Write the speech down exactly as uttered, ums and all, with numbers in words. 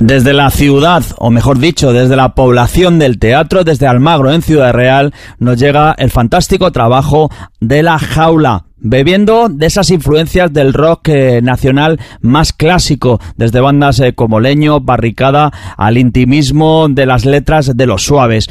Desde la ciudad, o mejor dicho, desde la población del teatro, desde Almagro en Ciudad Real, nos llega el fantástico trabajo de La Jaula, bebiendo de esas influencias del rock eh, nacional más clásico, desde bandas eh, como Leño, Barricada, al intimismo de las letras de Los Suaves.